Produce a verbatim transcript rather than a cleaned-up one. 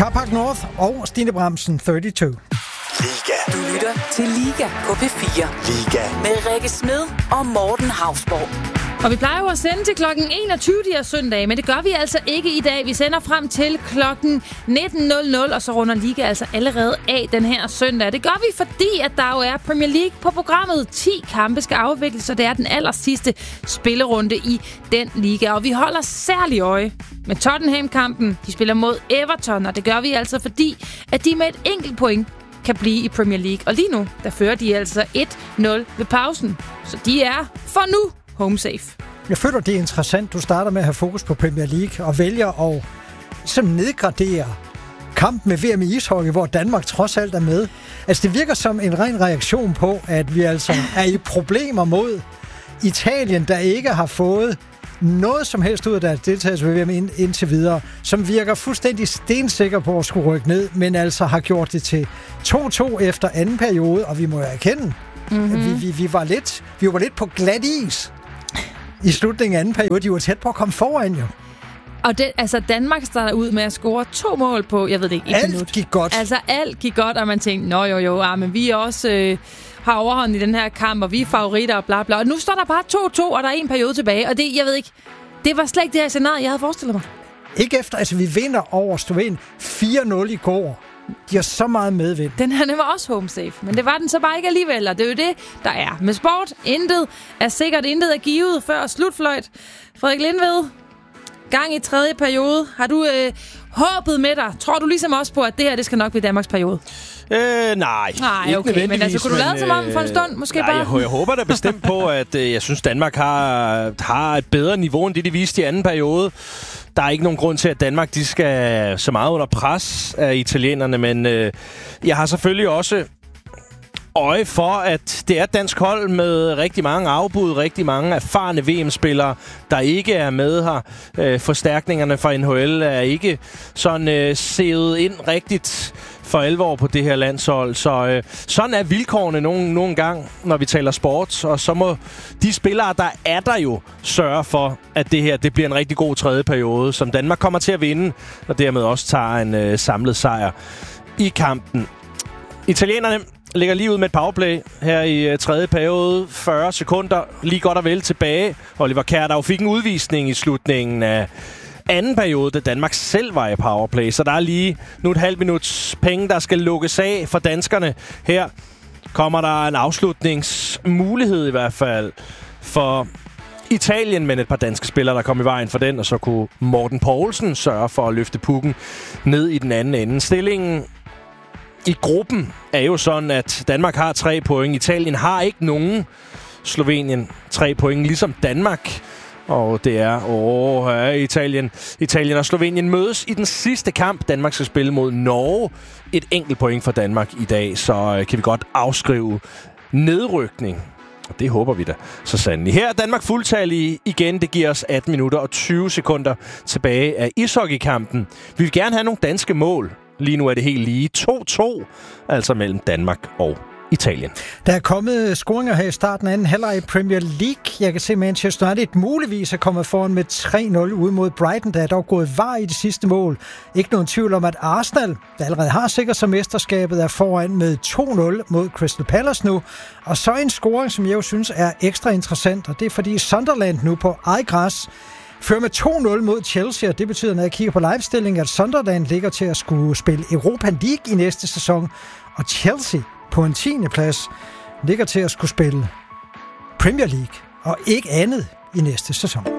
Carpark North og Stine Bramsen, treogtredive. Liga. Du lytter til Liga på P fire. Liga. Med Rikke Smed og Morten Hausborg. Og vi plejer jo at sende til klokken enogtyve de her søndage, men det gør vi altså ikke i dag. Vi sender frem til klokken nitten nul nul, og så runder Liga altså allerede af den her søndag. Det gør vi, fordi at der jo er Premier League på programmet. ti kampe skal afvikles, og det er den aller sidste spillerunde i den liga. Og vi holder særlig øje med Tottenham-kampen. De spiller mod Everton, og det gør vi altså, fordi at de med et enkelt point kan blive i Premier League. Og lige nu, der fører de altså et nul ved pausen. Så de er for nu home safe. Jeg føler, det er interessant, du starter med at have fokus på Premier League og vælger at ligesom nedgradere kampen med V M i ishockey, hvor Danmark trods alt er med. Altså, det virker som en ren reaktion på, at vi altså er i problemer mod Italien, der ikke har fået noget som helst ud af deres deltagelse ved V M ind, indtil videre, som virker fuldstændig stensikker på at skulle rykke ned, men altså har gjort det til to to efter anden periode, og vi må jo erkende, mm-hmm. at vi, vi, vi, var lidt, vi var lidt på glat is i slutningen af anden periode. De var tæt på at komme foran, jo. Og det, altså Danmark starter ud med at score to mål på, jeg ved det ikke, et alt minut. Alt gik godt. Altså alt gik godt, og man tænkte, nå jo jo, ja, men vi også øh, har overhånd i den her kamp, og vi er favoritter og bla bla. Og nu står der bare to to, og der er en periode tilbage, og det, jeg ved ikke, det var slet ikke det her scenarie, jeg havde forestillet mig. Ikke efter, altså vi vinder over Slovenien fire nul i går. De har så meget medvind. Den her den var også home safe, men det var den så bare ikke alligevel, og det er jo det, der er. Med sport, intet er sikkert, intet er givet før slutfløjt. Frederik Lindved, gang i tredje periode. Har du øh, håbet med dig? Tror du ligesom også på, at det her, det skal nok blive Danmarks periode? Øh, nej. Nej, okay, men altså, kunne du lade som om for en stund, måske nej, bare? Jeg, jeg håber da bestemt på, at øh, jeg synes, Danmark har, har et bedre niveau, end det, de viste i anden periode. Der er ikke nogen grund til, at Danmark de skal så meget under pres af italienerne, men øh, jeg har selvfølgelig også øje for, at det er et dansk hold med rigtig mange afbud, rigtig mange erfarne V M-spillere, der ikke er med her. Øh, forstærkningerne fra N H L er ikke sådan øh, sevet ind rigtigt for alvor på det her landshold. Så øh, sådan er vilkårene nogle, nogle gang, når vi taler sport. Og så må de spillere, der er der jo, sørge for, at det her det bliver en rigtig god tredje periode, som Danmark kommer til at vinde, og dermed også tager en øh, samlet sejr i kampen. Italienerne ligger lige ud med et powerplay her i uh, tredje periode. fyrre sekunder, lige godt og vel tilbage. Oliver Kjær, der jo fik en udvisning i slutningen af anden periode, da Danmark selv var i powerplay. Så der er lige nu et halvt minuts penge, der skal lukkes af for danskerne. Her kommer der en afslutningsmulighed i hvert fald for Italien, men et par danske spillere, der kom i vejen for den. Og så kunne Morten Poulsen sørge for at løfte pukken ned i den anden ende. Stillingen i gruppen er jo sådan, at Danmark har tre point. Italien har ikke nogen. Slovenien tre point, ligesom Danmark. Og det er, åh, ja, Italien. Italien og Slovenien mødes i den sidste kamp. Danmark skal spille mod Norge. Et enkelt point for Danmark i dag, så kan vi godt afskrive nedrykning. Og det håber vi da så sandelig. Her er Danmark fuldtallige igen. Det giver os atten minutter og tyve sekunder tilbage af ishockeykampen. Vi vil gerne have nogle danske mål. Lige nu er det helt lige to to, altså mellem Danmark og Italien. Der er kommet scoringer her i starten af anden halvleg i Premier League. Jeg kan se, at Manchester United muligvis er kommet foran med tre nul ude mod Brighton. Der er dog gået var i det sidste mål. Ikke nogen tvivl om, at Arsenal, der allerede har sikret sig mesterskabet, er foran med to nul mod Crystal Palace nu. Og så en scoring, som jeg jo synes er ekstra interessant, og det er fordi Sunderland nu på eget græs fører med to nul mod Chelsea, og det betyder, når jeg kigger på livestillingen, at Sunderland ligger til at skulle spille Europa League i næste sæson, og Chelsea på en tiende plads ligger til at skulle spille Premier League, og ikke andet i næste sæson.